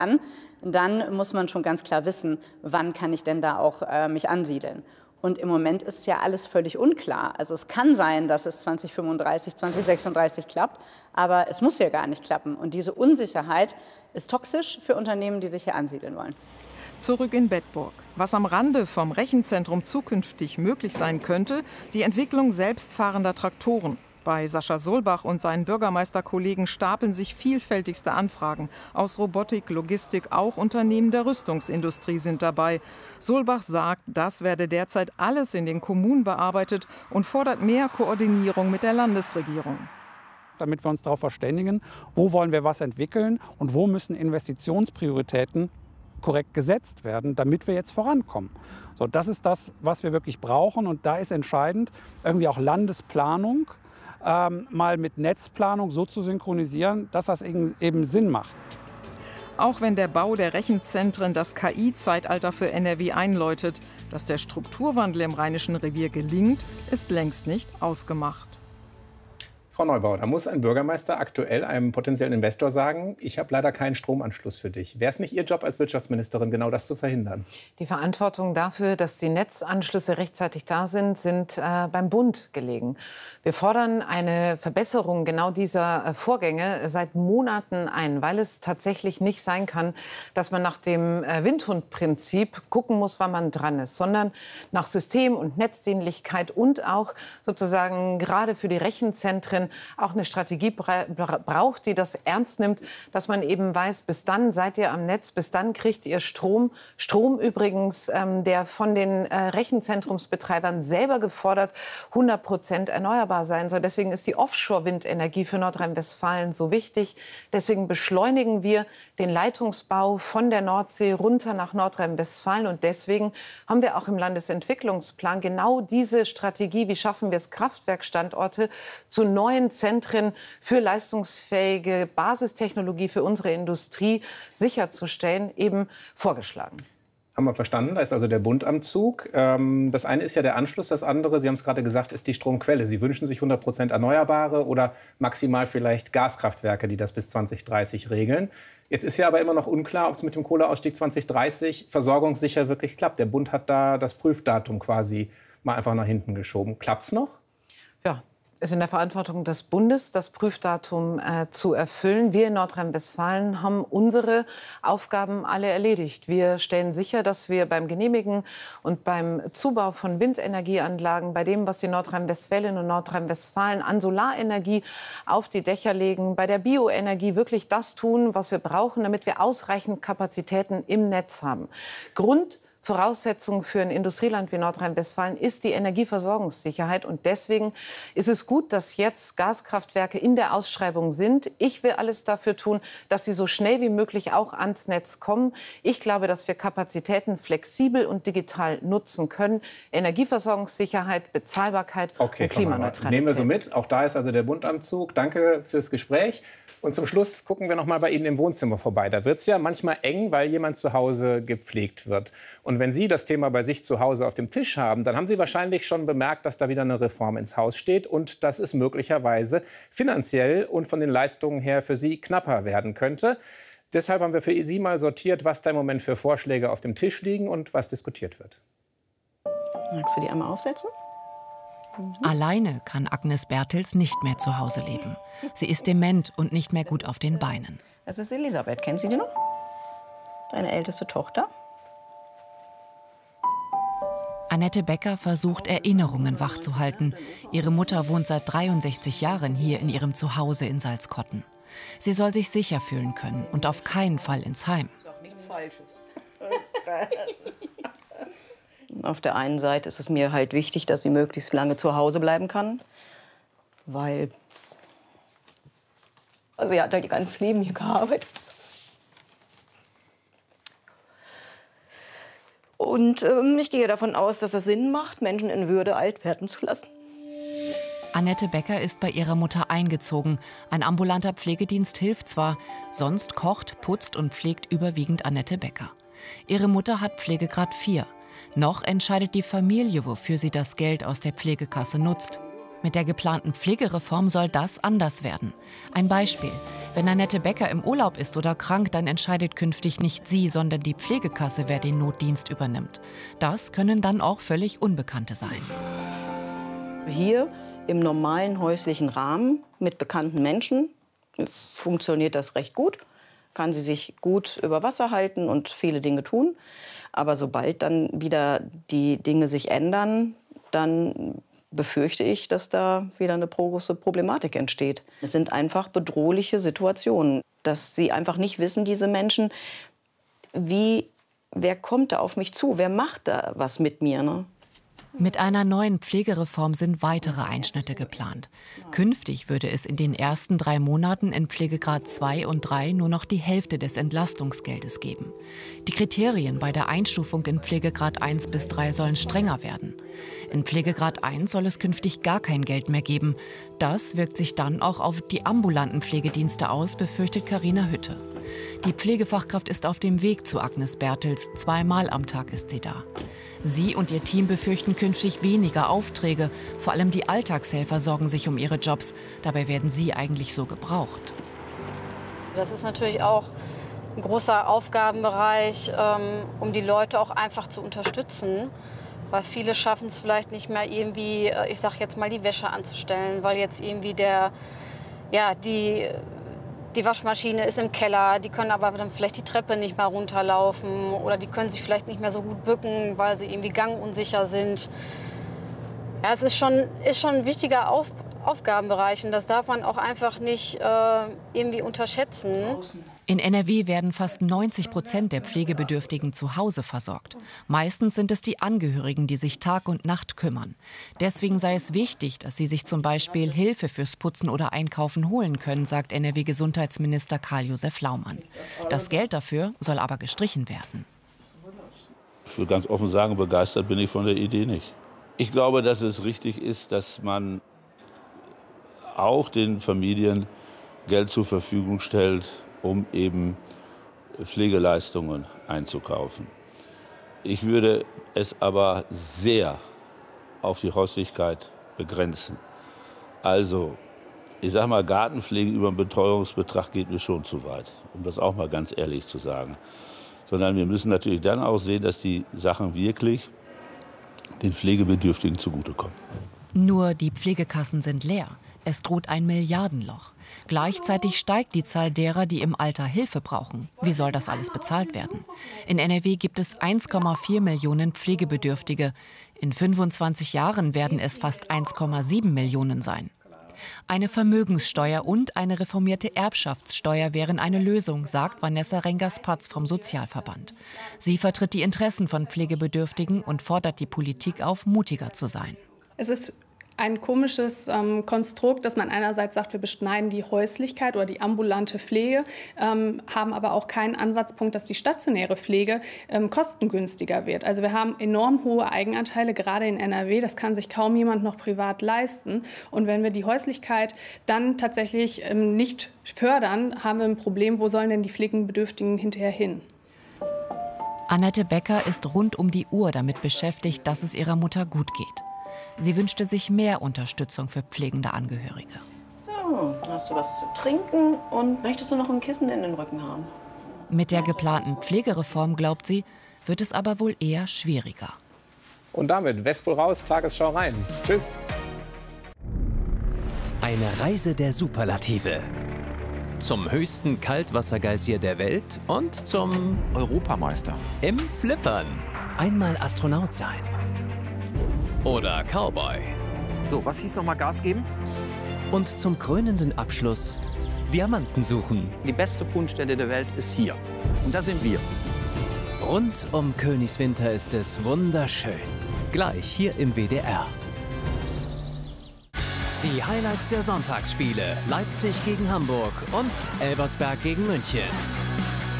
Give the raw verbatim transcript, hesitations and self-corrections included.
kann, dann muss man schon ganz klar wissen, wann kann ich denn da auch äh, mich ansiedeln. Und im Moment ist ja alles völlig unklar. Also es kann sein, dass es zwanzig fünfunddreißig, zwanzig sechsunddreißig klappt, aber es muss ja gar nicht klappen. Und diese Unsicherheit ist toxisch für Unternehmen, die sich hier ansiedeln wollen. Zurück in Bedburg. Was am Rande vom Rechenzentrum zukünftig möglich sein könnte, die Entwicklung selbstfahrender Traktoren. Bei Sascha Solbach und seinen Bürgermeisterkollegen stapeln sich vielfältigste Anfragen. Aus Robotik, Logistik, auch Unternehmen der Rüstungsindustrie sind dabei. Solbach sagt, das werde derzeit alles in den Kommunen bearbeitet und fordert mehr Koordinierung mit der Landesregierung. Damit wir uns darauf verständigen, wo wollen wir was entwickeln und wo müssen Investitionsprioritäten korrekt gesetzt werden, damit wir jetzt vorankommen. So, das ist das, was wir wirklich brauchen. Und da ist entscheidend, irgendwie auch Landesplanung ähm, mal mit Netzplanung so zu synchronisieren, dass das eben Sinn macht. Auch wenn der Bau der Rechenzentren das K I-Zeitalter für N R W einläutet, dass der Strukturwandel im Rheinischen Revier gelingt, ist längst nicht ausgemacht. Frau Neubauer, da muss ein Bürgermeister aktuell einem potenziellen Investor sagen, ich habe leider keinen Stromanschluss für dich. Wäre es nicht Ihr Job als Wirtschaftsministerin, genau das zu verhindern? Die Verantwortung dafür, dass die Netzanschlüsse rechtzeitig da sind, sind äh, beim Bund gelegen. Wir fordern eine Verbesserung genau dieser äh, Vorgänge seit Monaten ein, weil es tatsächlich nicht sein kann, dass man nach dem äh, Windhundprinzip gucken muss, wann man dran ist, sondern nach System- und Netzdienlichkeit und auch sozusagen gerade für die Rechenzentren auch eine Strategie bra braucht, die das ernst nimmt, dass man eben weiß, bis dann seid ihr am Netz, bis dann kriegt ihr Strom. Strom übrigens, ähm, der von den äh, Rechenzentrumsbetreibern selber gefordert hundert Prozent erneuerbar sein soll. Deswegen ist die Offshore-Windenergie für Nordrhein-Westfalen so wichtig. Deswegen beschleunigen wir den Leitungsbau von der Nordsee runter nach Nordrhein-Westfalen. Und deswegen haben wir auch im Landesentwicklungsplan genau diese Strategie, wie schaffen wir es, Kraftwerkstandorte zu neuen Zentren für leistungsfähige Basistechnologie für unsere Industrie sicherzustellen, eben vorgeschlagen. Haben wir verstanden, da ist also der Bund am Zug. Das eine ist ja der Anschluss, das andere, Sie haben es gerade gesagt, ist die Stromquelle. Sie wünschen sich hundert Prozent Erneuerbare oder maximal vielleicht Gaskraftwerke, die das bis zwanzig dreißig regeln. Jetzt ist ja aber immer noch unklar, ob es mit dem Kohleausstieg zwanzig dreißig versorgungssicher wirklich klappt. Der Bund hat da das Prüfdatum quasi mal einfach nach hinten geschoben. Klappt's noch? Ja. Es ist in der Verantwortung des Bundes, das Prüfdatum äh, zu erfüllen. Wir in Nordrhein-Westfalen haben unsere Aufgaben alle erledigt. Wir stellen sicher, dass wir beim Genehmigen und beim Zubau von Windenergieanlagen, bei dem, was die Nordrhein-Westfälinnen und Nordrhein-Westfalen an Solarenergie auf die Dächer legen, bei der Bioenergie wirklich das tun, was wir brauchen, damit wir ausreichend Kapazitäten im Netz haben. Grund Voraussetzung für ein Industrieland wie Nordrhein-Westfalen ist die Energieversorgungssicherheit. Und deswegen ist es gut, dass jetzt Gaskraftwerke in der Ausschreibung sind. Ich will alles dafür tun, dass sie so schnell wie möglich auch ans Netz kommen. Ich glaube, dass wir Kapazitäten flexibel und digital nutzen können. Energieversorgungssicherheit, Bezahlbarkeit okay, und Klimaneutralität. Nehmen wir so mit. Auch da ist also der Bund am Zug. Danke fürs Gespräch. Und zum Schluss gucken wir noch mal bei Ihnen im Wohnzimmer vorbei. Da wird es ja manchmal eng, weil jemand zu Hause gepflegt wird. Und wenn Sie das Thema bei sich zu Hause auf dem Tisch haben, dann haben Sie wahrscheinlich schon bemerkt, dass da wieder eine Reform ins Haus steht und dass es möglicherweise finanziell und von den Leistungen her für Sie knapper werden könnte. Deshalb haben wir für Sie mal sortiert, was da im Moment für Vorschläge auf dem Tisch liegen und was diskutiert wird. Magst du die einmal aufsetzen? Alleine kann Agnes Bertels nicht mehr zu Hause leben. Sie ist dement und nicht mehr gut auf den Beinen. Das ist Elisabeth. Kennen Sie die noch? Deine älteste Tochter. Annette Becker versucht, Erinnerungen wachzuhalten. Ihre Mutter wohnt seit dreiundsechzig Jahren hier in ihrem Zuhause in Salzkotten. Sie soll sich sicher fühlen können und auf keinen Fall ins Heim. Ist auch nichts Falsches. Auf der einen Seite ist es mir halt wichtig, dass sie möglichst lange zu Hause bleiben kann, weil also sie hat halt ihr ganzes Leben hier gearbeitet. Und ähm, ich gehe davon aus, dass es Sinn macht, Menschen in Würde alt werden zu lassen. Annette Becker ist bei ihrer Mutter eingezogen. Ein ambulanter Pflegedienst hilft zwar, sonst kocht, putzt und pflegt überwiegend Annette Becker. Ihre Mutter hat Pflegegrad vier. Noch entscheidet die Familie, wofür sie das Geld aus der Pflegekasse nutzt. Mit der geplanten Pflegereform soll das anders werden. Ein Beispiel: Wenn Annette Becker im Urlaub ist oder krank, dann entscheidet künftig nicht sie, sondern die Pflegekasse, wer den Notdienst übernimmt. Das können dann auch völlig Unbekannte sein. Hier im normalen häuslichen Rahmen mit bekannten Menschen funktioniert das recht gut. Kann sie sich gut über Wasser halten und viele Dinge tun. Aber sobald dann wieder die Dinge sich ändern, dann befürchte ich, dass da wieder eine große Problematik entsteht. Es sind einfach bedrohliche Situationen, dass sie einfach nicht wissen, diese Menschen, wie, wer kommt da auf mich zu, wer macht da was mit mir, ne? Mit einer neuen Pflegereform sind weitere Einschnitte geplant. Künftig würde es in den ersten drei Monaten in Pflegegrad zwei und drei nur noch die Hälfte des Entlastungsgeldes geben. Die Kriterien bei der Einstufung in Pflegegrad eins bis drei sollen strenger werden. In Pflegegrad eins soll es künftig gar kein Geld mehr geben. Das wirkt sich dann auch auf die ambulanten Pflegedienste aus, befürchtet Carina Hütte. Die Pflegefachkraft ist auf dem Weg zu Agnes Bertels. Zweimal am Tag ist sie da. Sie und ihr Team befürchten künftig weniger Aufträge. Vor allem die Alltagshelfer sorgen sich um ihre Jobs. Dabei werden sie eigentlich so gebraucht. Das ist natürlich auch ein großer Aufgabenbereich, um die Leute auch einfach zu unterstützen. Weil viele schaffen es vielleicht nicht mehr irgendwie, ich sag jetzt mal, die Wäsche anzustellen, weil jetzt irgendwie der, ja, die... Die Waschmaschine ist im Keller, die können aber dann vielleicht die Treppe nicht mehr runterlaufen oder die können sich vielleicht nicht mehr so gut bücken, weil sie irgendwie gangunsicher sind. Ja, es ist schon, ist schon ein wichtiger Auf, Aufgabenbereich und das darf man auch einfach nicht äh, irgendwie unterschätzen. In N R W werden fast neunzig Prozent der Pflegebedürftigen zu Hause versorgt. Meistens sind es die Angehörigen, die sich Tag und Nacht kümmern. Deswegen sei es wichtig, dass sie sich zum Beispiel Hilfe fürs Putzen oder Einkaufen holen können, sagt N R W-Gesundheitsminister Karl-Josef Laumann. Das Geld dafür soll aber gestrichen werden. Ich will ganz offen sagen, begeistert bin ich von der Idee nicht. Ich glaube, dass es richtig ist, dass man auch den Familien Geld zur Verfügung stellt, um eben Pflegeleistungen einzukaufen. Ich würde es aber sehr auf die Häuslichkeit begrenzen. Also, ich sage mal, Gartenpflege über einen Betreuungsbetrag geht mir schon zu weit, um das auch mal ganz ehrlich zu sagen. Sondern wir müssen natürlich dann auch sehen, dass die Sachen wirklich den Pflegebedürftigen zugutekommen. Nur die Pflegekassen sind leer. Es droht ein Milliardenloch. Gleichzeitig steigt die Zahl derer, die im Alter Hilfe brauchen. Wie soll das alles bezahlt werden? In N R W gibt es eins Komma vier Millionen Pflegebedürftige. In fünfundzwanzig Jahren werden es fast eins Komma sieben Millionen sein. Eine Vermögenssteuer und eine reformierte Erbschaftssteuer wären eine Lösung, sagt Vanessa Rengers-Patz vom Sozialverband. Sie vertritt die Interessen von Pflegebedürftigen und fordert die Politik auf, mutiger zu sein. Es ist ein komisches ähm, Konstrukt, dass man einerseits sagt, wir beschneiden die Häuslichkeit oder die ambulante Pflege, ähm, haben aber auch keinen Ansatzpunkt, dass die stationäre Pflege ähm, kostengünstiger wird. Also wir haben enorm hohe Eigenanteile, gerade in N R W. Das kann sich kaum jemand noch privat leisten. Und wenn wir die Häuslichkeit dann tatsächlich ähm, nicht fördern, haben wir ein Problem. Wo sollen denn die Pflegebedürftigen hinterher hin? Annette Becker ist rund um die Uhr damit beschäftigt, dass es ihrer Mutter gut geht. Sie wünschte sich mehr Unterstützung für pflegende Angehörige. So, hast du was zu trinken und möchtest du noch ein Kissen in den Rücken haben? Mit der geplanten Pflegereform, glaubt sie, wird es aber wohl eher schwieriger. Und damit Westpol raus, Tagesschau rein. Tschüss. Eine Reise der Superlative. Zum höchsten Kaltwassergeysir der Welt und zum Europameister im Flippern. Einmal Astronaut sein. Oder Cowboy. So, was hieß noch mal Gas geben? Und zum krönenden Abschluss Diamanten suchen. Die beste Fundstelle der Welt ist hier. Und da sind wir. Rund um Königswinter ist es wunderschön. Gleich hier im W D R. Die Highlights der Sonntagsspiele. Leipzig gegen Hamburg und Elversberg gegen München.